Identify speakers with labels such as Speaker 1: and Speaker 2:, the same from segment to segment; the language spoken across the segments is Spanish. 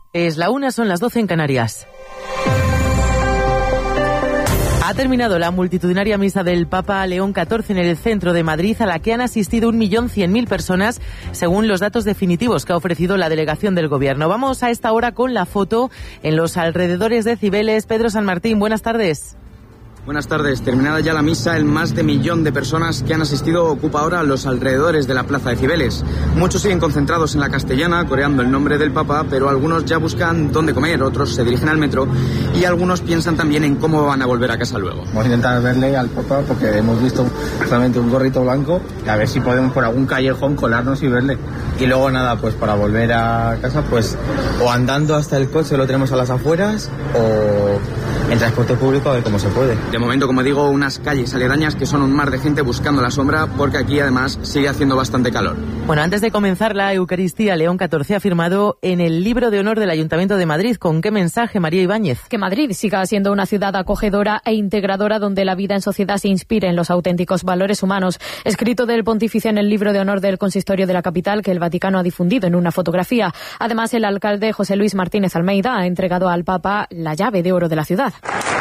Speaker 1: Es la 1, son las 12 en Canarias. Ha terminado la multitudinaria misa del Papa León XIV en el centro de Madrid, a la que han asistido 1.100.000 personas, según los datos definitivos que ha ofrecido la delegación del Gobierno. Vamos a esta hora con la foto en los alrededores de Cibeles. Pedro San Martín, buenas tardes.
Speaker 2: Buenas tardes. Terminada ya la misa, el más de 1 millón de personas que han asistido ocupa ahora los alrededores de la plaza de Cibeles. Muchos siguen concentrados en la Castellana, coreando el nombre del Papa, pero algunos ya buscan dónde comer, otros se dirigen al metro y algunos piensan también en cómo van a volver a casa luego.
Speaker 3: Vamos a intentar verle al Papa porque hemos visto solamente un gorrito blanco y a ver si podemos por algún callejón colarnos y verle. Y luego nada, pues para volver a casa, pues o andando hasta el coche, lo tenemos a las afueras, o en transporte público, a ver cómo se puede.
Speaker 2: De momento, como digo, unas calles aledañas que son un mar de gente buscando la sombra, porque aquí además sigue haciendo bastante calor.
Speaker 1: Bueno, antes de comenzar la Eucaristía, León XIV ha firmado en el libro de honor del Ayuntamiento de Madrid. ¿Con qué mensaje, María Ibáñez?
Speaker 4: Que Madrid siga siendo una ciudad acogedora e integradora donde la vida en sociedad se inspire en los auténticos valores humanos. Escrito del pontífice en el libro de honor del consistorio de la capital, que el Vaticano ha difundido en una fotografía. Además, el alcalde José Luis Martínez Almeida ha entregado al Papa la llave de oro de la ciudad.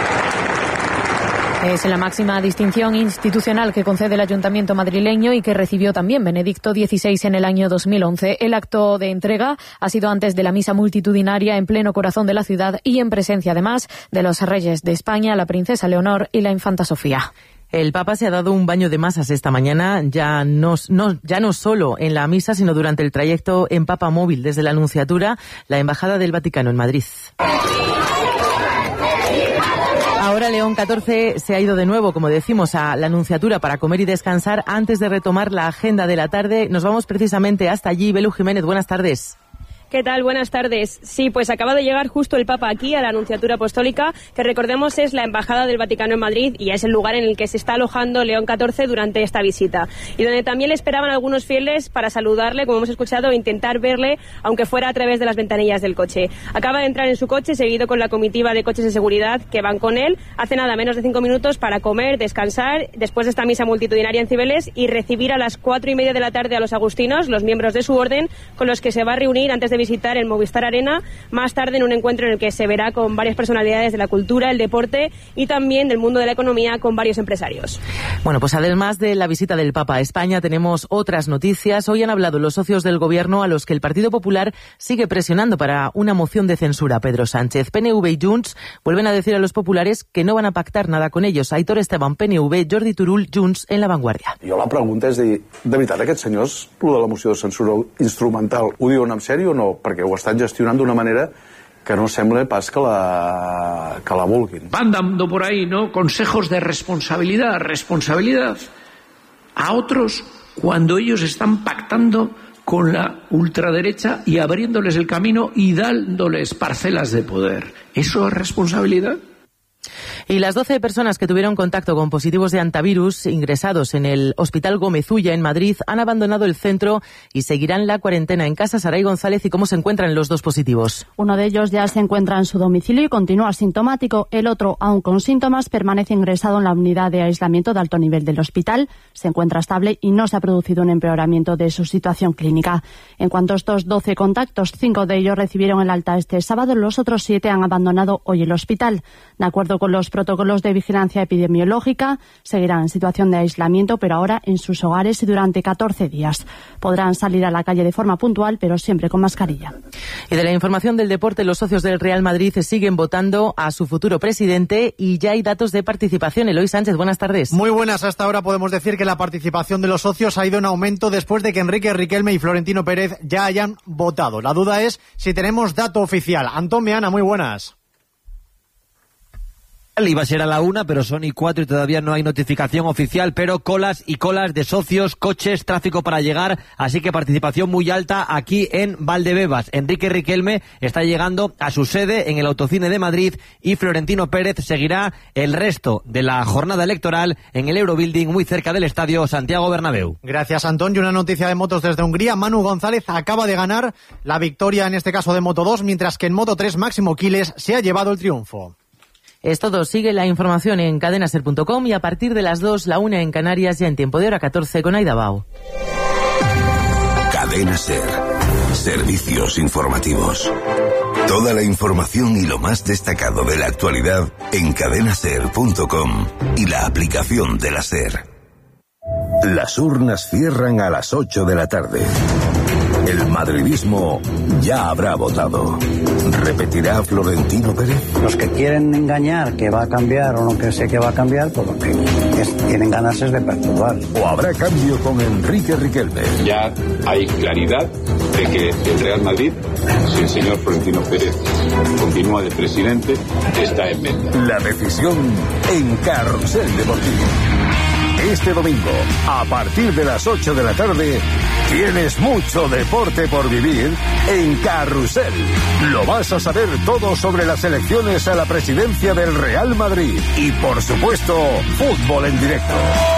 Speaker 4: Es la máxima distinción institucional que concede el Ayuntamiento madrileño y que recibió también Benedicto XVI en el año 2011. El acto de entrega ha sido antes de la misa multitudinaria en pleno corazón de la ciudad y en presencia además de los reyes de España, la princesa Leonor y la infanta Sofía.
Speaker 1: El Papa se ha dado un baño de masas esta mañana, ya no solo en la misa, sino durante el trayecto en Papa Móvil desde la Anunciatura, la Embajada del Vaticano en Madrid. Ahora León XIV se ha ido de nuevo, como decimos, a la Anunciatura para comer y descansar antes de retomar la agenda de la tarde. Nos vamos precisamente hasta allí. Belu Jiménez, buenas tardes.
Speaker 5: ¿Qué tal? Buenas tardes. Sí, pues acaba de llegar justo el Papa aquí a la Anunciatura Apostólica, que recordemos es la Embajada del Vaticano en Madrid y es el lugar en el que se está alojando León XIV durante esta visita. Y donde también le esperaban algunos fieles para saludarle, como hemos escuchado, e intentar verle, aunque fuera a través de las ventanillas del coche. Acaba de entrar en su coche, seguido con la comitiva de coches de seguridad que van con él. Hace nada, menos de 5 minutos para comer, descansar, después de esta misa multitudinaria en Cibeles y recibir a las 4:30 de la tarde a los agustinos, los miembros de su orden, con los que se va a reunir antes de visitar el Movistar Arena, más tarde en un encuentro en el que se verá con varias personalidades de la cultura, el deporte y también del mundo de la economía con varios empresarios.
Speaker 1: Bueno, pues además de la visita del Papa a España, tenemos otras noticias. Hoy han hablado los socios del Gobierno a los que el Partido Popular sigue presionando para una moción de censura. Pedro Sánchez, PNV y Junts vuelven a decir a los populares que no van a pactar nada con ellos. Aitor Esteban, PNV, Jordi Turull, Junts, en La Vanguardia.
Speaker 6: Jo la pregunta és de veritat aquests senyors, lo de la moció de censura instrumental, ho diuen en sèrio o no? Perquè ho estan gestionant d'una manera que no sembla pas que la vulguin.
Speaker 7: Van dando por ahí, ¿no?, consejos de responsabilidad a otros cuando ellos están pactando con la ultraderecha y abriéndoles el camino y dándoles parcelas de poder. ¿Eso es responsabilidad?
Speaker 1: Y las 12 personas que tuvieron contacto con positivos de antivirus ingresados en el Hospital Gómez Ulla en Madrid han abandonado el centro y seguirán la cuarentena en casa. Saray González, ¿y cómo se encuentran los 2 positivos?
Speaker 8: Uno de ellos ya se encuentra en su domicilio y continúa asintomático. El otro, aún con síntomas, permanece ingresado en la unidad de aislamiento de alto nivel del hospital. Se encuentra estable y no se ha producido un empeoramiento de su situación clínica. En cuanto a estos 12 contactos, 5 de ellos recibieron el alta este sábado. Los otros 7 han abandonado hoy el hospital. De acuerdo con los protocolos de vigilancia epidemiológica, seguirán en situación de aislamiento, pero ahora en sus hogares y durante 14 días. Podrán salir a la calle de forma puntual, pero siempre con mascarilla.
Speaker 1: Y de la información del deporte, los socios del Real Madrid siguen votando a su futuro presidente y ya hay datos de participación. Eloy Sánchez, buenas tardes.
Speaker 9: Muy buenas. Hasta ahora podemos decir que la participación de los socios ha ido en aumento después de que Enrique Riquelme y Florentino Pérez ya hayan votado. La duda es si tenemos dato oficial. Antón Meana, muy buenas.
Speaker 10: Iba a ser a la 1, pero son y 4 y todavía no hay notificación oficial, pero colas y colas de socios, coches, tráfico para llegar, así que participación muy alta aquí en Valdebebas. Enrique Riquelme está llegando a su sede en el Autocine de Madrid y Florentino Pérez seguirá el resto de la jornada electoral en el Eurobuilding muy cerca del estadio Santiago Bernabéu.
Speaker 9: Gracias, Antón. Y una noticia de motos desde Hungría. Manu González acaba de ganar la victoria, en este caso de Moto 2, mientras que en Moto 3 Máximo Quiles se ha llevado el triunfo.
Speaker 1: Es todo. Sigue la información en cadenaser.com y a partir de las 2, la 1 en Canarias, ya en tiempo de hora 14 con Aida Bao.
Speaker 11: Cadena Ser. Servicios informativos. Toda la información y lo más destacado de la actualidad en cadenaser.com y la aplicación de la SER. Las urnas cierran a las 8 de la tarde. El madridismo ya habrá votado. ¿Repetirá Florentino Pérez?
Speaker 12: Los que quieren engañar que va a cambiar o no que sé que va a cambiar, pues lo que tienen ganas es de perturbar.
Speaker 11: ¿O habrá cambio con Enrique Riquelme?
Speaker 13: Ya hay claridad de que el Real Madrid, si el señor Florentino Pérez continúa de presidente, está en venta.
Speaker 11: La decisión en Carrusel Deportivo. Este domingo, a partir de las 8 de la tarde, tienes mucho deporte por vivir en Carrusel. Lo vas a saber todo sobre las elecciones a la presidencia del Real Madrid. Y, por supuesto, fútbol en directo.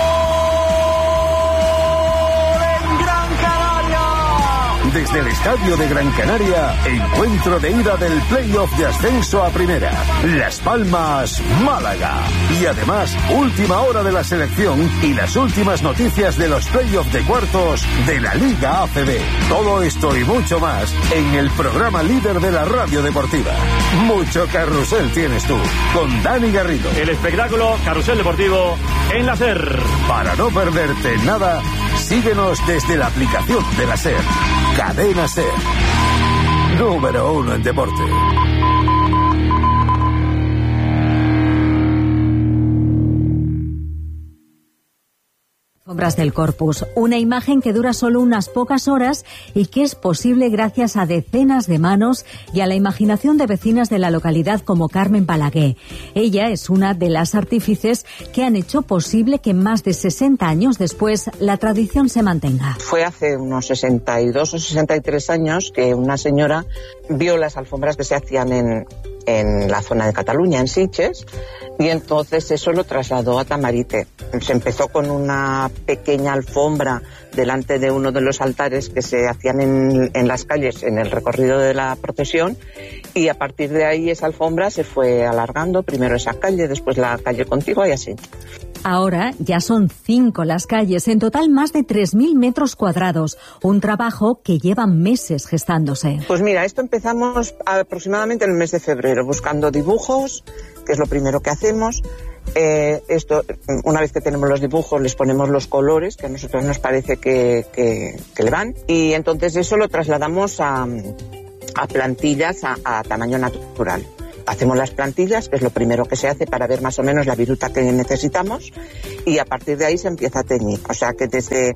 Speaker 11: Desde el estadio de Gran Canaria, encuentro de ida del playoff de ascenso a primera. Las Palmas, Málaga. Y además, última hora de la selección y las últimas noticias de los playoffs de cuartos de la Liga ACB. Todo esto y mucho más en el programa líder de la radio deportiva. Mucho carrusel tienes tú, con Dani Garrido.
Speaker 14: El espectáculo Carrusel Deportivo en la SER.
Speaker 11: Para no perderte nada, síguenos desde la aplicación de la SER. Cadena SER, número 1 en deporte.
Speaker 15: Alfombras del Corpus, una imagen que dura solo unas pocas horas y que es posible gracias a decenas de manos y a la imaginación de vecinas de la localidad como Carmen Balaguer. Ella es una de las artífices que han hecho posible que más de 60 años después la tradición se mantenga.
Speaker 16: Fue hace unos 62 o 63 años que una señora vio las alfombras que se hacían en la zona de Cataluña, en Sitges, y entonces eso lo trasladó a Tamarite. Se empezó con una pequeña alfombra delante de uno de los altares que se hacían en las calles, en el recorrido de la procesión, y a partir de ahí esa alfombra se fue alargando, primero esa calle, después la calle contigua y así.
Speaker 15: Ahora ya son 5 las calles, en total más de 3.000 metros cuadrados, un trabajo que lleva meses gestándose.
Speaker 16: Pues mira, esto empezamos aproximadamente en el mes de febrero, buscando dibujos, que es lo primero que hacemos. Esto, una vez que tenemos los dibujos, les ponemos los colores, que a nosotros nos parece que le van, y entonces eso lo trasladamos a plantillas a tamaño natural. Hacemos las plantillas, que es lo primero que se hace para ver más o menos la viruta que necesitamos, y a partir de ahí se empieza a teñir. O sea que desde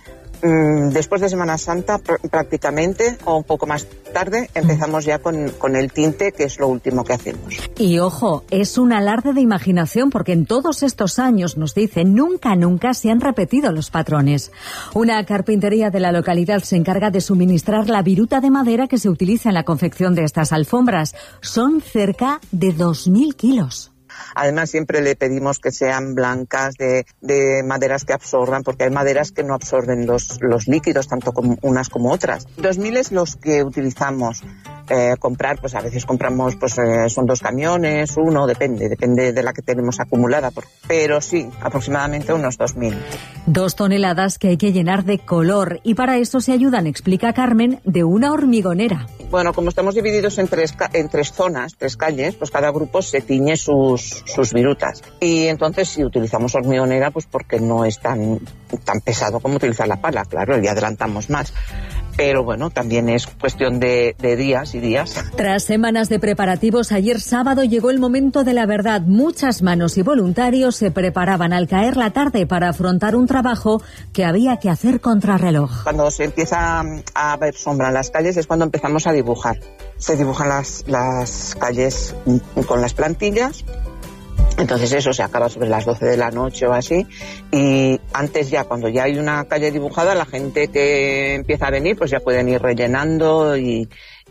Speaker 16: después de Semana Santa prácticamente, o un poco más tarde, empezamos ya con el tinte, que es lo último que hacemos.
Speaker 15: Y ojo, es un alarde de imaginación porque en todos estos años, nos dicen, nunca se han repetido los patrones. Una carpintería de la localidad se encarga de suministrar la viruta de madera que se utiliza en la confección de estas alfombras. Son cerca de 2.000 kilos.
Speaker 16: Además, siempre le pedimos que sean blancas, de maderas que absorban, porque hay maderas que no absorben los líquidos, tanto como unas como otras. 2.000 es los que utilizamos. Comprar, pues a veces compramos, pues son 2 camiones, uno, depende de la que tenemos acumulada, pero sí, aproximadamente unos 2.000.
Speaker 15: 2 toneladas que hay que llenar de color, y para eso se ayudan, explica Carmen, de una hormigonera.
Speaker 16: Bueno, como estamos divididos en 3 zonas, 3 calles, pues cada grupo se tiñe sus virutas. Y entonces si utilizamos hormigonera, pues porque no es tan pesado como utilizar la pala, claro, y adelantamos más. Pero bueno, también es cuestión de días y días.
Speaker 15: Tras semanas de preparativos, ayer sábado llegó el momento de la verdad. Muchas manos y voluntarios se preparaban al caer la tarde para afrontar un trabajo que había que hacer contrarreloj.
Speaker 16: Cuando se empieza a ver sombra en las calles es cuando empezamos a dibujar. Se dibujan las calles con las plantillas. Entonces eso se acaba sobre las 12 de la noche o así, y antes ya, cuando ya hay una calle dibujada, la gente que empieza a venir pues ya pueden ir rellenando y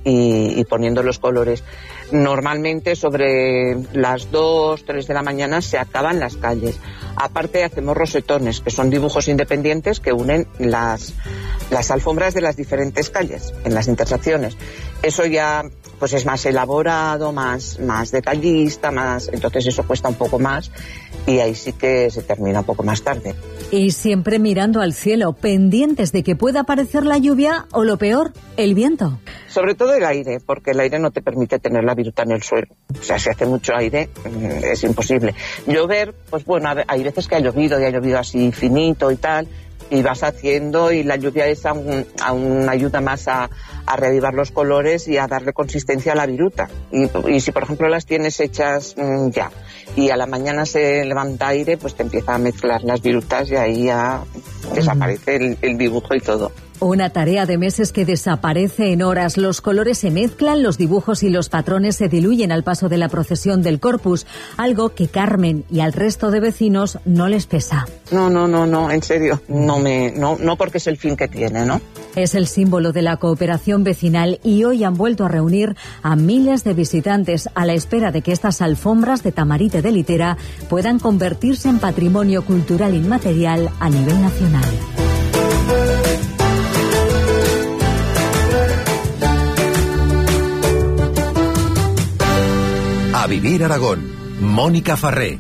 Speaker 16: y poniendo los colores. Normalmente sobre las 2, 3 de la mañana se acaban las calles. Aparte hacemos rosetones, que son dibujos independientes que unen las alfombras de las diferentes calles en las intersecciones. Eso ya pues es más elaborado, más detallista, entonces eso cuesta un poco más y ahí sí que se termina un poco más tarde.
Speaker 15: Y siempre mirando al cielo, pendientes de que pueda aparecer la lluvia o, lo peor, el viento.
Speaker 16: Sobre todo el aire, porque el aire no te permite tener la viruta en el suelo. O sea, si hace mucho aire es imposible. Llover, pues bueno, hay veces que ha llovido y ha llovido así finito y tal, y vas haciendo, y la lluvia es aún ayuda más a reavivar los colores y a darle consistencia a la viruta. Y si por ejemplo las tienes hechas ya y a la mañana se levanta aire, pues te empieza a mezclar las virutas y ahí ya desaparece el dibujo y todo.
Speaker 15: Una tarea de meses que desaparece en horas. Los colores se mezclan, los dibujos y los patrones se diluyen al paso de la procesión del Corpus, algo que Carmen y al resto de vecinos no les pesa.
Speaker 16: No, en serio, no porque es el fin que tiene, ¿no?
Speaker 15: Es el símbolo de la cooperación vecinal y hoy han vuelto a reunir a miles de visitantes a la espera de que estas alfombras de Tamarite de Litera puedan convertirse en patrimonio cultural inmaterial a nivel nacional.
Speaker 17: A Vivir Aragón, Mónica Farré.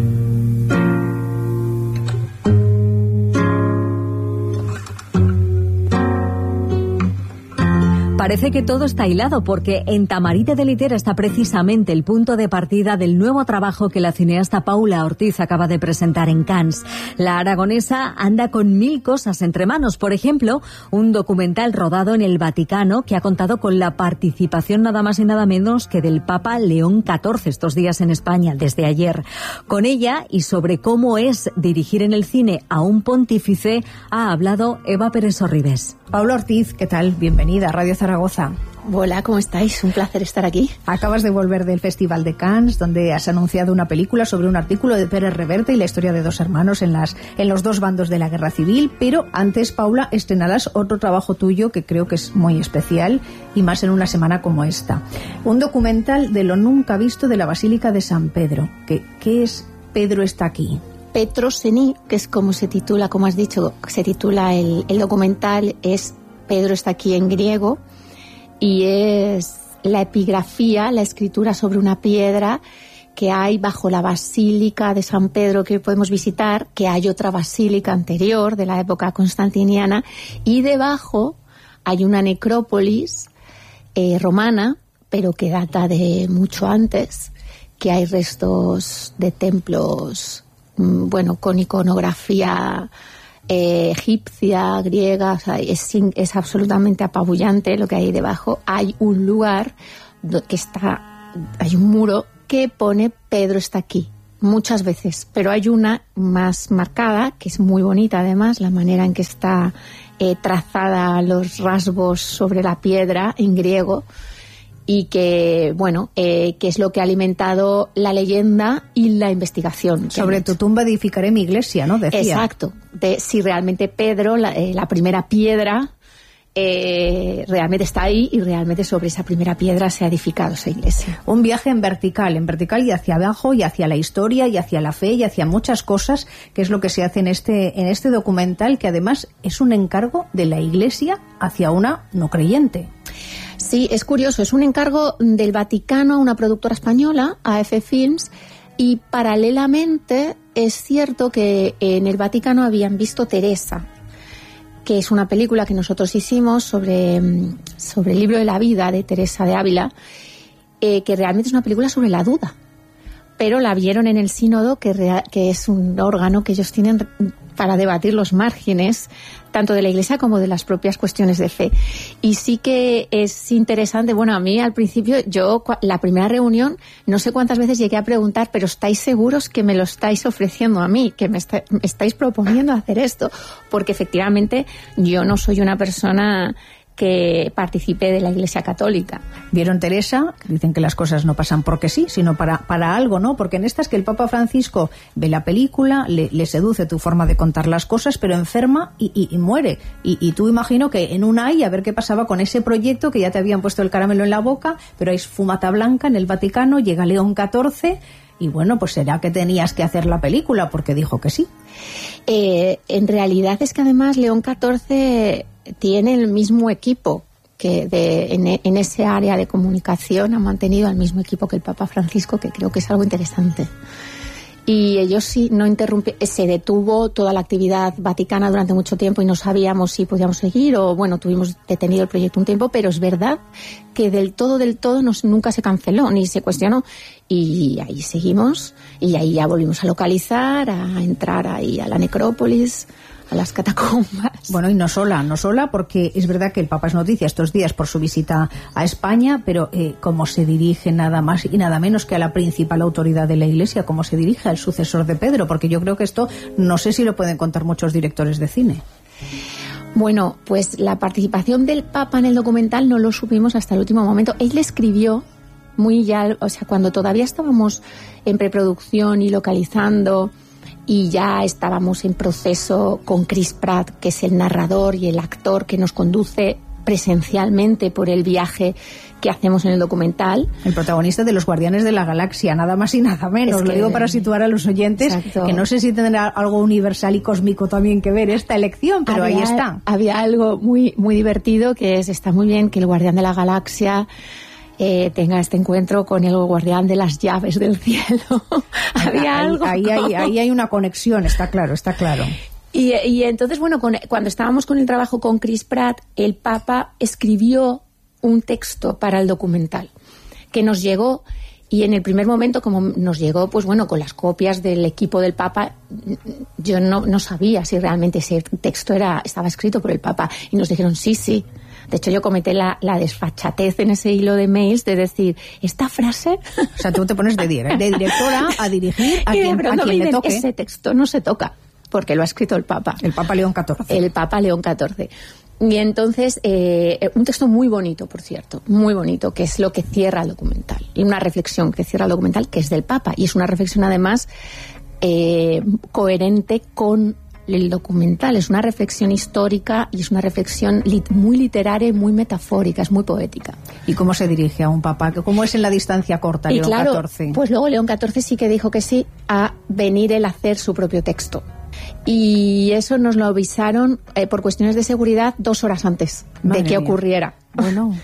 Speaker 15: Parece que todo está hilado porque en Tamarite de Litera está precisamente el punto de partida del nuevo trabajo que la cineasta Paula Ortiz acaba de presentar en Cannes. La aragonesa anda con 1000 cosas entre manos. Por ejemplo, un documental rodado en el Vaticano que ha contado con la participación nada más y nada menos que del Papa León XIV estos días en España, desde ayer. Con ella y sobre cómo es dirigir en el cine a un pontífice ha hablado Eva Pérez Sorribes.
Speaker 18: Paula Ortiz, ¿qué tal? Bienvenida a Radio Zaragoza.
Speaker 19: Hola, ¿cómo estáis? Un placer estar aquí.
Speaker 18: Acabas de volver del Festival de Cannes, donde has anunciado una película sobre un artículo de Pérez Reverte y la historia de 2 hermanos en los 2 bandos de la Guerra Civil. Pero antes, Paula, estrenarás otro trabajo tuyo que creo que es muy especial y más en una semana como esta. Un documental de lo nunca visto de la Basílica de San Pedro. ¿Qué es Pedro está aquí?
Speaker 19: Petrosení, que es como se titula, como has dicho, se titula el documental, es Pedro está aquí en griego, y es la epigrafía, la escritura sobre una piedra que hay bajo la Basílica de San Pedro que podemos visitar, que hay otra basílica anterior de la época constantiniana, y debajo hay una necrópolis romana, pero que data de mucho antes, que hay restos de templos con iconografía egipcia, griega, o sea, es absolutamente apabullante lo que hay debajo. Hay un lugar hay un muro que pone Pedro está aquí, muchas veces, pero hay una más marcada, que es muy bonita además, la manera en que está trazada los rasgos sobre la piedra en griego, y que es lo que ha alimentado la leyenda y la investigación.
Speaker 18: Sobre tu tumba edificaré mi iglesia, ¿no? Decía.
Speaker 19: Exacto. Si realmente Pedro, la primera piedra, realmente está ahí y realmente sobre esa primera piedra se ha edificado esa iglesia.
Speaker 18: Un viaje en vertical y hacia abajo y hacia la historia y hacia la fe y hacia muchas cosas, que es lo que se hace en este documental, que además es un encargo de la iglesia hacia una no creyente.
Speaker 19: Sí, es curioso, es un encargo del Vaticano a una productora española, AF Films, y paralelamente es cierto que en el Vaticano habían visto Teresa, que es una película que nosotros hicimos sobre el libro de la vida de Teresa de Ávila, que realmente es una película sobre la duda, pero la vieron en el sínodo, que es un órgano que ellos tienen para debatir los márgenes tanto de la Iglesia como de las propias cuestiones de fe. Y sí que es interesante, a mí al principio, la primera reunión, no sé cuántas veces llegué a preguntar, pero ¿estáis seguros que me lo estáis ofreciendo a mí? ¿Que me estáis proponiendo hacer esto? Porque efectivamente yo no soy una persona que participe de la Iglesia Católica.
Speaker 18: ¿Vieron, Teresa? Dicen que las cosas no pasan porque sí, sino para algo, ¿no? Porque en estas que el Papa Francisco ve la película, le seduce tu forma de contar las cosas, pero enferma y muere. Y tú imagino que en una a ver qué pasaba con ese proyecto, que ya te habían puesto el caramelo en la boca, pero hay fumata blanca en el Vaticano, llega León XIV... Y bueno, pues será que tenías que hacer la película, porque dijo que sí.
Speaker 19: En realidad es que además León XIV tiene el mismo equipo que en ese área de comunicación, ha mantenido el mismo equipo que el Papa Francisco, que creo que es algo interesante. Y ellos sí, no interrumpieron, se detuvo toda la actividad vaticana durante mucho tiempo y no sabíamos si podíamos seguir o, bueno, tuvimos detenido el proyecto un tiempo, pero es verdad que del todo nunca se canceló ni se cuestionó. Y ahí seguimos, y ahí ya volvimos a localizar, a entrar ahí a la necrópolis, a las catacumbas.
Speaker 18: Bueno, y no sola, porque es verdad que el Papa es noticia estos días por su visita a España, pero cómo se dirige nada más y nada menos que a la principal autoridad de la Iglesia, cómo se dirige al sucesor de Pedro, porque yo creo que esto no sé si lo pueden contar muchos directores de cine.
Speaker 19: Bueno, pues la participación del Papa en el documental no lo supimos hasta el último momento. Él le escribió cuando todavía estábamos en preproducción y localizando, y ya estábamos en proceso con Chris Pratt, que es el narrador y el actor que nos conduce presencialmente por el viaje que hacemos en el documental.
Speaker 18: El protagonista de Los Guardianes de la Galaxia, nada más y nada menos. Lo digo para situar a los oyentes, exacto, que no sé si tendrá algo universal y cósmico también que ver esta elección, pero ahí está.
Speaker 19: Había algo muy, muy divertido, que está muy bien que el Guardián de la Galaxia tenga este encuentro con el guardián de las llaves del cielo.
Speaker 18: Ahí hay una conexión, está claro.
Speaker 19: Y entonces, bueno, cuando estábamos con el trabajo con Chris Pratt, el Papa escribió un texto para el documental que nos llegó, y en el primer momento, como nos llegó, pues bueno, con las copias del equipo del Papa, yo no sabía si realmente ese texto estaba escrito por el Papa, y nos dijeron sí. De hecho, yo cometí la desfachatez en ese hilo de mails de decir, esta frase...
Speaker 18: O sea, tú te pones de directora a dirigir a quien le toque.
Speaker 19: Ese texto no se toca, porque lo ha escrito el Papa.
Speaker 18: El Papa León XIV.
Speaker 19: El Papa León XIV. Y entonces, un texto muy bonito, por cierto, muy bonito, que es lo que cierra el documental. Y una reflexión que cierra el documental, que es del Papa. Y es una reflexión, además, coherente con el documental. Es una reflexión histórica y es una reflexión muy literaria y muy metafórica, es muy poética.
Speaker 18: ¿Y cómo se dirige a un Papa? ¿Cómo es en la distancia corta León XIV?
Speaker 19: Pues luego León XIV sí que dijo que sí a venir él a hacer su propio texto. Y eso nos lo avisaron por cuestiones de seguridad 2 horas antes de que ocurriera.
Speaker 18: Bueno,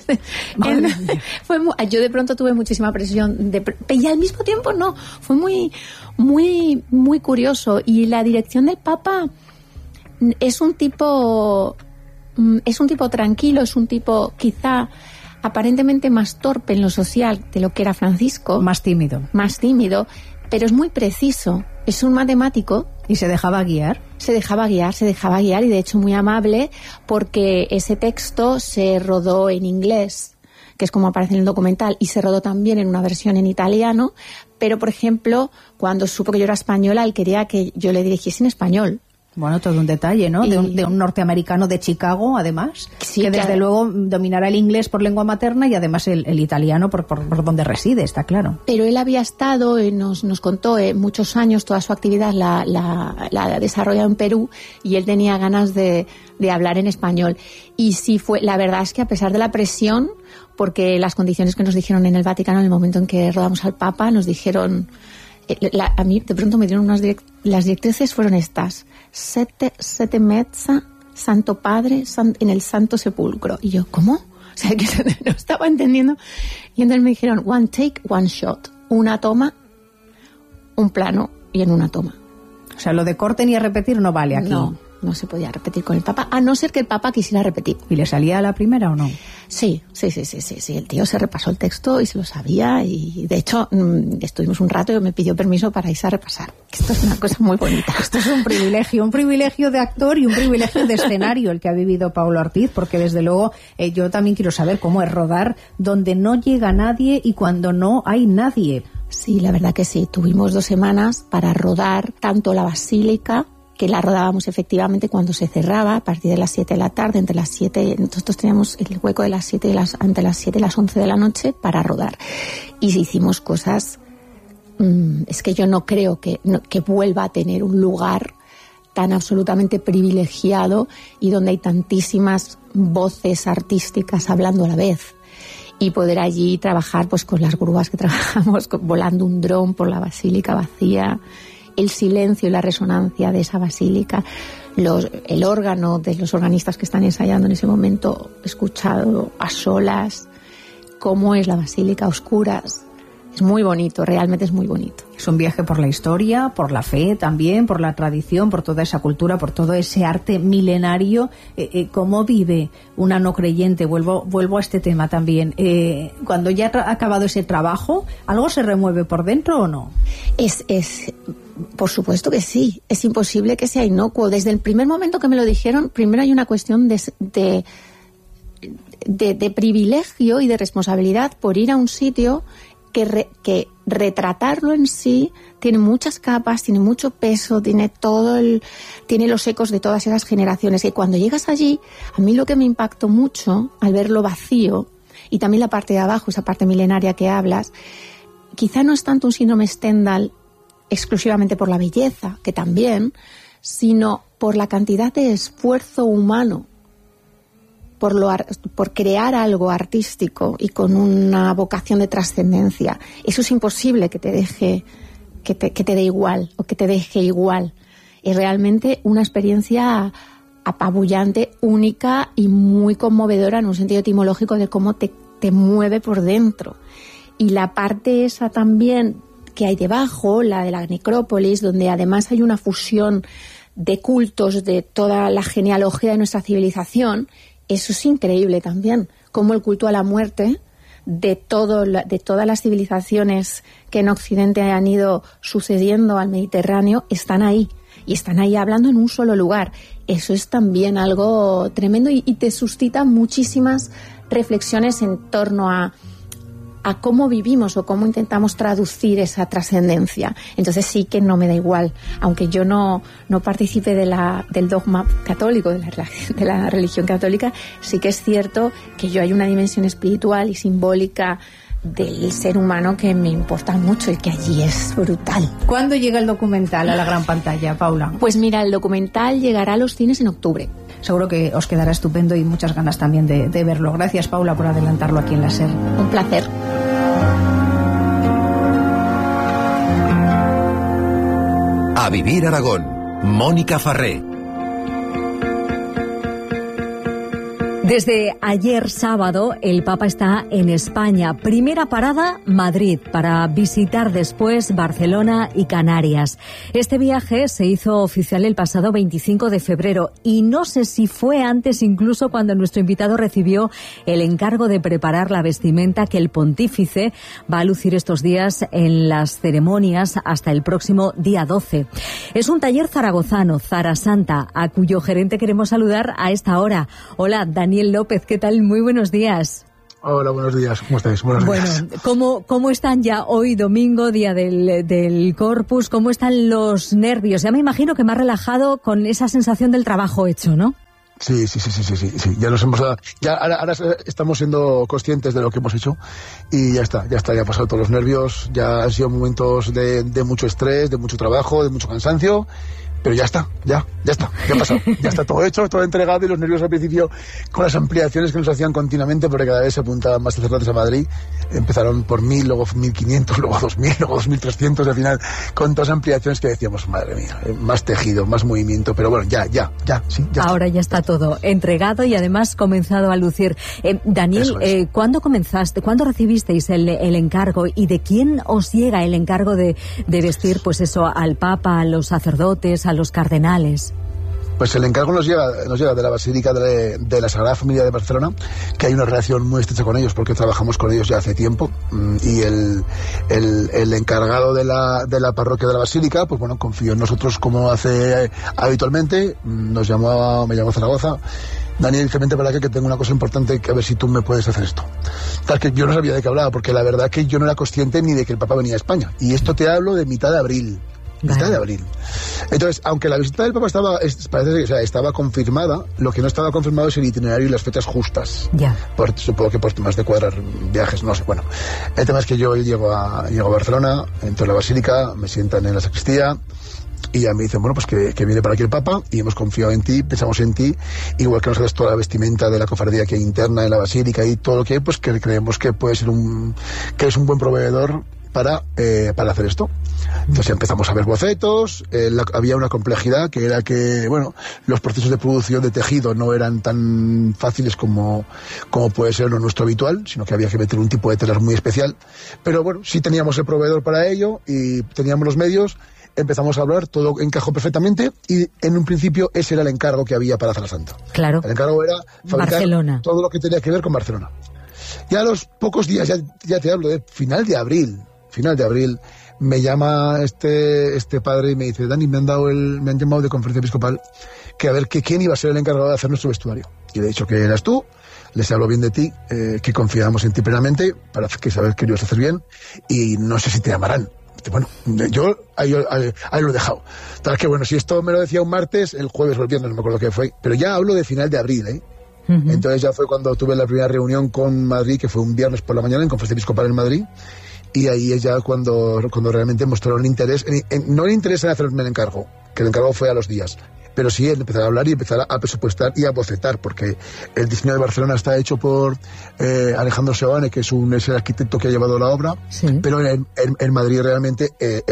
Speaker 19: yo de pronto tuve muchísima presión y al mismo tiempo no, fue muy, muy, muy curioso. Y la dirección del Papa es un tipo tranquilo, es un tipo quizá aparentemente más torpe en lo social de lo que era Francisco,
Speaker 18: más tímido,
Speaker 19: pero es muy preciso. Es un matemático.
Speaker 18: ¿Y se dejaba guiar?
Speaker 19: Se dejaba guiar, y de hecho muy amable, porque ese texto se rodó en inglés, que es como aparece en el documental, y se rodó también en una versión en italiano, pero por ejemplo, cuando supo que yo era española, él quería que yo le dirigiese en español.
Speaker 18: Bueno, todo un detalle, ¿no? De un norteamericano de Chicago, además, sí, que desde luego dominará el inglés por lengua materna y además el italiano por donde reside, está claro.
Speaker 19: Pero él había estado, nos contó, muchos años, toda su actividad la ha desarrollado en Perú, y él tenía ganas de hablar en español. Y sí la verdad es que a pesar de la presión, porque las condiciones que nos dijeron en el Vaticano en el momento en que rodamos al Papa, nos dijeron... a mí de pronto me dieron las directrices fueron estas: sete mezza, Santo Padre, en el Santo Sepulcro. Y yo, ¿cómo? O sea, que no estaba entendiendo. Y entonces me dijeron, one take, one shot. Una toma, un plano y en una toma.
Speaker 18: O sea, lo de corte ni a repetir no vale aquí.
Speaker 19: No se podía repetir con el Papa, a no ser que el Papa quisiera repetir.
Speaker 18: ¿Y le salía a la primera o no?
Speaker 19: Sí. El tío se repasó el texto y se lo sabía, y de hecho estuvimos un rato y me pidió permiso para irse a repasar. Esto es una cosa muy bonita.
Speaker 18: Esto es un privilegio de actor y un privilegio de escenario el que ha vivido Paulo Ortiz, porque desde luego yo también quiero saber cómo es rodar donde no llega nadie y cuando no hay nadie.
Speaker 19: Sí, la verdad que sí. Tuvimos 2 semanas para rodar tanto la Basílica, que la rodábamos efectivamente cuando se cerraba, a partir de las 7 de la tarde, entre las 7, nosotros teníamos el hueco de las 7 entre las 7 y las 11 de la noche para rodar. Y hicimos cosas, es que yo no creo que vuelva a tener un lugar tan absolutamente privilegiado y donde hay tantísimas voces artísticas hablando a la vez. Y poder allí trabajar pues con las grúas que trabajamos, volando un dron por la basílica vacía, el silencio y la resonancia de esa basílica, el órgano de los organistas que están ensayando en ese momento, escuchado a solas, cómo es la basílica a oscuras. Es muy bonito, realmente es muy bonito.
Speaker 18: Es un viaje por la historia, por la fe también, por la tradición, por toda esa cultura, por todo ese arte milenario. ¿Cómo vive una no creyente? Vuelvo a este tema también. Cuando ya ha acabado ese trabajo, ¿algo se remueve por dentro o no?
Speaker 19: Por supuesto que sí. Es imposible que sea inocuo. Desde el primer momento que me lo dijeron, primero hay una cuestión de privilegio y de responsabilidad por ir a un sitio que retratarlo en sí tiene muchas capas, tiene mucho peso, tiene los ecos de todas esas generaciones. Y cuando llegas allí, a mí lo que me impactó mucho al verlo vacío, y también la parte de abajo, esa parte milenaria que hablas, quizá no es tanto un síndrome Stendhal exclusivamente por la belleza, que también, sino por la cantidad de esfuerzo humano, por crear algo artístico y con una vocación de trascendencia. Eso es imposible que te deje, que te dé igual o que te deje igual. Es realmente una experiencia apabullante, única y muy conmovedora en un sentido etimológico de cómo te mueve por dentro. Y la parte esa también que hay debajo, la de la necrópolis, donde además hay una fusión de cultos de toda la genealogía de nuestra civilización. Eso es increíble también, como el culto a la muerte de todas las civilizaciones que en Occidente han ido sucediendo al Mediterráneo están ahí, y están ahí hablando en un solo lugar. Eso es también algo tremendo y te suscita muchísimas reflexiones en torno a cómo vivimos o cómo intentamos traducir esa trascendencia. Entonces sí que no me da igual, aunque yo no participe del dogma católico, de la religión católica, sí que es cierto que hay una dimensión espiritual y simbólica del ser humano que me importa mucho y que allí es brutal.
Speaker 18: ¿Cuándo llega el documental a la gran pantalla, Paula?
Speaker 19: Pues mira, el documental llegará a los cines en octubre.
Speaker 18: Seguro que os quedará estupendo y muchas ganas también de verlo. Gracias, Paula, por adelantarlo aquí en la SER.
Speaker 19: Un placer.
Speaker 17: A Vivir Aragón, Mónica Farré.
Speaker 15: Desde ayer sábado, el Papa está en España. Primera parada, Madrid, para visitar después Barcelona y Canarias. Este viaje se hizo oficial el pasado 25 de febrero y no sé si fue antes incluso cuando nuestro invitado recibió el encargo de preparar la vestimenta que el pontífice va a lucir estos días en las ceremonias hasta el próximo día 12. Es un taller zaragozano, Zara Santa, a cuyo gerente queremos saludar a esta hora. Hola, Daniel López, ¿qué tal? Muy buenos días.
Speaker 20: Hola, buenos días. ¿Cómo estáis? Buenos días.
Speaker 15: ¿Cómo están ya hoy, domingo, día del Corpus? ¿Cómo están los nervios? Ya me imagino que más relajado con esa sensación del trabajo hecho, ¿no?
Speaker 20: Sí. Ahora estamos siendo conscientes de lo que hemos hecho y ya está, ya ha pasado todos los nervios, ya han sido momentos de mucho estrés, de mucho trabajo, de mucho cansancio. Pero ya está, ya ha pasado, ya está todo hecho, todo entregado, y los nervios al principio con las ampliaciones que nos hacían continuamente, porque cada vez se apuntaban más sacerdotes a Madrid, empezaron por 1.000, luego 1.500, luego 2.000, luego 2.300, al final con todas las ampliaciones que decíamos, madre mía, más tejido, más movimiento, pero bueno, ya.
Speaker 15: Ahora ya está todo entregado y además comenzado a lucir. Daniel, ¿cuándo comenzaste, cuándo recibisteis el encargo y de quién os llega el encargo de vestir, pues eso, al Papa, a los sacerdotes, a los cardenales?
Speaker 20: Pues el encargo nos llega de la Basílica de la Sagrada Familia de Barcelona, que hay una relación muy estrecha con ellos porque trabajamos con ellos ya hace tiempo, y el encargado de la parroquia de la Basílica, pues bueno, confió en nosotros como hace habitualmente, me llamó a Zaragoza. Daniel, clemente para que tengo una cosa importante, que a ver si tú me puedes hacer esto. Tal que yo no sabía de qué hablaba, porque la verdad que yo no era consciente ni de que el Papa venía a España, y esto te hablo de mitad de abril. Entonces, aunque la visita del Papa estaba confirmada, lo que no estaba confirmado es el itinerario y las fechas justas.
Speaker 15: Ya.
Speaker 20: Supongo que por temas de cuadrar viajes, no sé. Bueno, el tema es que yo llego a Barcelona, entro en la basílica, me sientan en la sacristía y ya me dicen, bueno, pues que viene para aquí el Papa y hemos confiado en ti, pensamos en ti, igual que nos das toda la vestimenta de la cofradía que hay interna en la basílica y todo lo que hay, pues que creemos que puede ser que es un buen proveedor para hacer esto. Entonces ya empezamos a ver bocetos, había una complejidad que era que, bueno, los procesos de producción de tejido no eran tan fáciles como puede ser lo nuestro habitual, sino que había que meter un tipo de telas muy especial, pero bueno, sí teníamos el proveedor para ello y teníamos los medios. Empezamos a hablar, todo encajó perfectamente y en un principio ese era el encargo que había para Zara Santa.
Speaker 15: Claro.
Speaker 20: El encargo era fabricar Barcelona. Todo lo que tenía que ver con Barcelona. Ya a los pocos días, ya te hablo de final de abril, me llama este padre y me dice, Dani, me han llamado de Conferencia Episcopal que a ver quién iba a ser el encargado de hacer nuestro vestuario. Y le he dicho que eras tú, les hablo bien de ti, que confiábamos en ti plenamente para saber que lo ibas a hacer bien y no sé si te llamarán. Bueno, yo ahí lo he dejado. Tal que bueno, si esto me lo decía un martes, el jueves o el viernes, no me acuerdo qué fue, pero ya hablo de final de abril, Entonces ya fue cuando tuve la primera reunión con Madrid, que fue un viernes por la mañana en Conferencia Episcopal en Madrid, y ahí es ya cuando realmente mostraron interés, no el interés en hacerme el encargo, que el encargo fue a los días, pero sí en empezar a hablar y empezar a presupuestar y a bocetar, porque el diseño de Barcelona está hecho por Alejandro Seoane, que es el arquitecto que ha llevado la obra, sí. Pero en Madrid realmente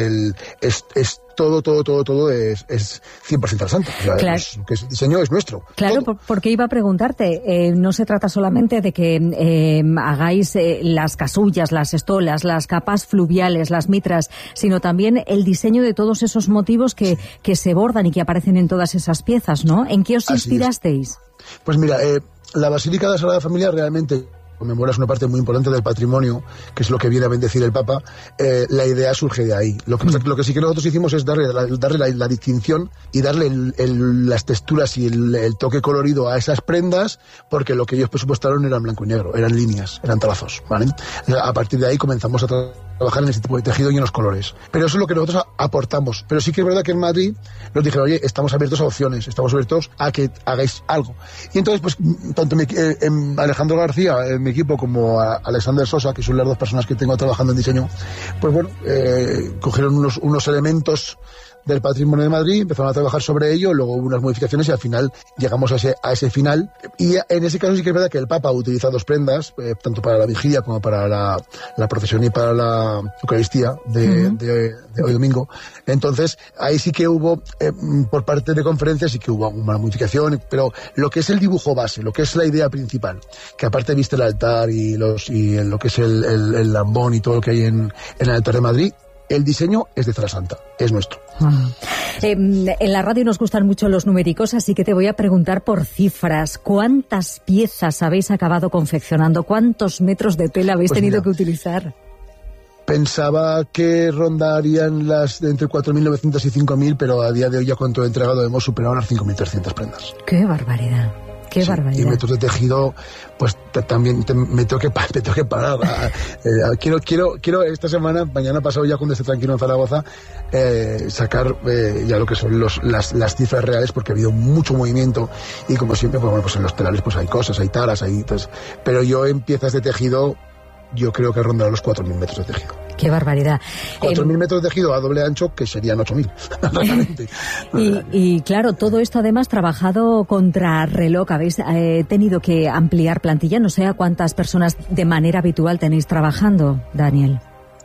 Speaker 20: es todo es 100% al santo. O sea,
Speaker 15: claro.
Speaker 20: Que el diseño es nuestro.
Speaker 15: Claro, porque iba a preguntarte, no se trata solamente de que hagáis las casullas, las estolas, las capas fluviales, las mitras, sino también el diseño de todos esos motivos que se bordan y que aparecen en todas esas piezas, ¿no? ¿En qué os inspirasteis?
Speaker 20: Pues mira, la Basílica de la Sagrada Familia realmente conmemoras una parte muy importante del patrimonio, que es lo que viene a bendecir el Papa. La idea surge de ahí. Lo que sí que nosotros hicimos es darle la distinción y darle las texturas y el toque colorido a esas prendas, porque lo que ellos presupuestaron era en blanco y negro, eran líneas, eran trazos, ¿vale? A partir de ahí comenzamos a trabajar en ese tipo de tejido y en los colores. Pero eso es lo que nosotros aportamos. Pero sí que es verdad que en Madrid nos dijeron, oye, estamos abiertos a opciones, estamos abiertos a que hagáis algo. Y entonces, pues, tanto Alejandro García, mi equipo, como a Alexander Sosa, que son las dos personas que tengo trabajando en diseño, pues bueno, cogieron unos elementos del patrimonio de Madrid, empezaron a trabajar sobre ello, luego hubo unas modificaciones y al final llegamos a ese final. Y en ese caso sí que es verdad que el Papa utiliza dos prendas, tanto para la vigilia como para la procesión y para la Eucaristía de hoy domingo. Entonces ahí sí que hubo, por parte de conferencias, sí que hubo una modificación, pero lo que es el dibujo base, lo que es la idea principal, que aparte viste el altar y lo que es el lambón y todo lo que hay en el altar de Madrid, el diseño es de Zara Santa, es nuestro.
Speaker 15: En la radio nos gustan mucho los numéricos, así que te voy a preguntar por cifras. ¿Cuántas piezas habéis acabado confeccionando? ¿Cuántos metros de tela habéis tenido que utilizar?
Speaker 20: Pensaba que rondarían las de entre 4.900 y 5.000, pero a día de hoy, ya cuanto he entregado, hemos superado las 5.300 prendas.
Speaker 15: ¡Qué barbaridad! ¡Qué barbaridad!
Speaker 20: Y metros de tejido, pues también me tengo que parar. Quiero esta semana, mañana pasado, ya cuando esté tranquilo en Zaragoza, sacar ya lo que son las cifras reales, porque ha habido mucho movimiento y como siempre, pues bueno, pues en los telares pues hay cosas, hay taras, pero yo en piezas de tejido, yo creo que rondará los 4.000 metros de tejido.
Speaker 15: ¡Qué barbaridad!
Speaker 20: 4.000 metros de tejido a doble ancho, que serían 8.000.
Speaker 15: y claro, todo esto además trabajado contra reloj. Habéis tenido que ampliar plantilla. No sé a cuántas personas de manera habitual tenéis trabajando, Daniel.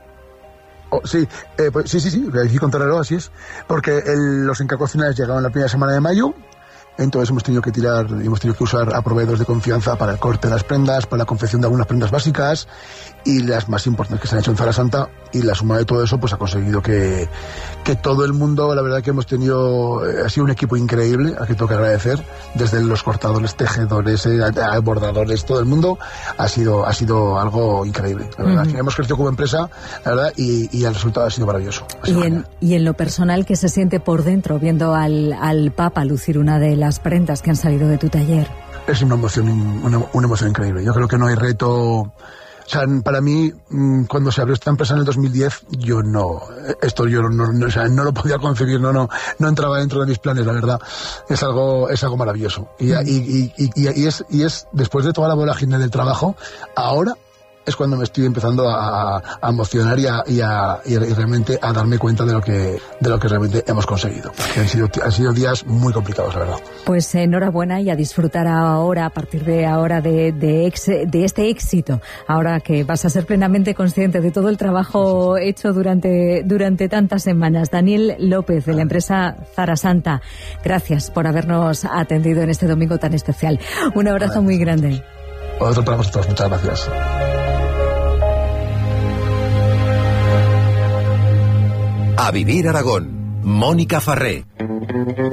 Speaker 20: Sí, contra reloj, así es. Porque los encargos finales llegaron la primera semana de mayo. Entonces hemos tenido que usar a proveedores de confianza para el corte de las prendas, para la confección de algunas prendas básicas y las más importantes que se han hecho en Zara Santa, y la suma de todo eso pues ha conseguido que todo el mundo, la verdad que hemos tenido, ha sido un equipo increíble, al que tengo que agradecer, desde los cortadores, tejedores, bordadores, todo el mundo, ha sido algo increíble, la verdad. Hemos crecido como empresa, la verdad, y el resultado ha sido maravilloso.
Speaker 15: Y en lo personal, ¿qué se siente por dentro viendo al Papa lucir una de las prendas que han salido de tu taller?
Speaker 20: Es una emoción increíble. Yo creo que no hay reto O sea, para mí, cuando se abrió esta empresa en el 2010, yo no lo podía concebir, no entraba dentro de mis planes, la verdad. Es algo maravilloso. Y es después de toda la vorágine del trabajo, ahora es cuando me estoy empezando a emocionar y realmente a darme cuenta de lo que realmente hemos conseguido. Han sido días muy complicados, la verdad.
Speaker 15: Pues enhorabuena y a disfrutar ahora, a partir de ahora, de este éxito. Ahora que vas a ser plenamente consciente de todo el trabajo hecho durante tantas semanas. Daniel López, de la empresa Zara Santa, gracias por habernos atendido en este domingo tan especial. Un abrazo muy grande.
Speaker 20: Otro para vosotros, muchas gracias.
Speaker 17: A Vivir Aragón, Mónica Farré.